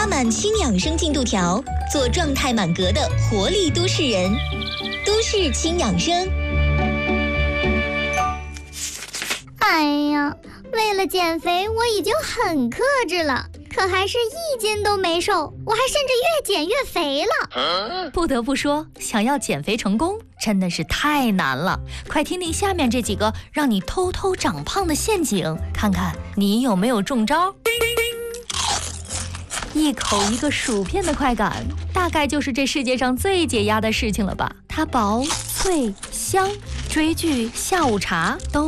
拉满新养生进度条，做状态满格的活力都市人。都市轻养生。 哎呀，为了减肥，我已经很克制了，可还是1斤都没瘦，我还甚至越减越肥了。 不得不说，想要减肥成功真的是太难了。快听听下面这几个让你偷偷长胖的陷阱，看看你有没有中招。一口一个薯片的快感，大概就是这世界上最解压的事情了吧？它薄、脆、香，追剧、下午茶都